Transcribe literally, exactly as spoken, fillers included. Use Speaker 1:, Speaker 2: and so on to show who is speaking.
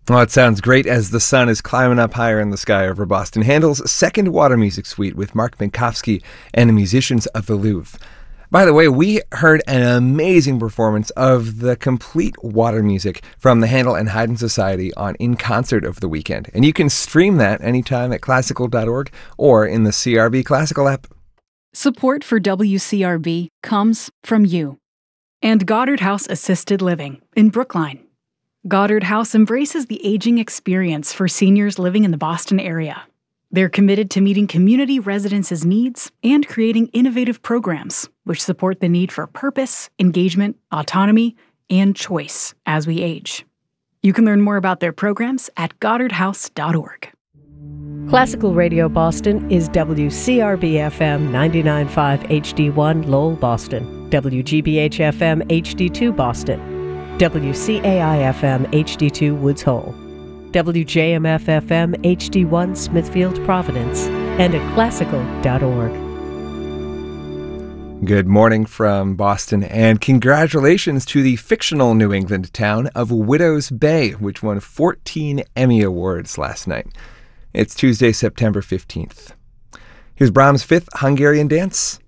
Speaker 1: Well, it sounds great as the sun is climbing up higher in the sky over Boston. Handel's Second Water Music Suite with Mark Minkowski and the musicians of the Louvre. By the way, we heard an amazing performance of the complete water music from the Handel and Haydn Society on In Concert over the weekend. And you can stream that anytime at classical dot org or in the C R B Classical app.
Speaker 2: Support for W C R B comes from you and Goddard House Assisted Living in Brookline. Goddard House embraces the aging experience for seniors living in the Boston area. They're committed to meeting community residents' needs and creating innovative programs which support the need for purpose, engagement, autonomy, and choice as we age. You can learn more about their programs at goddard house dot org.
Speaker 3: Classical Radio Boston is W C R B F M ninety-nine point five H D one Lowell, Boston, W G B H F M H D two Boston, W C A I F M H D two Woods Hole, W J M F F M H D one Smithfield, Providence, and at classical dot org.
Speaker 1: Good morning from Boston, and congratulations to the fictional New England town of Widows Bay, which won fourteen Emmy Awards last night. It's Tuesday, September fifteenth. Here's Brahms' Fifth Hungarian Dance.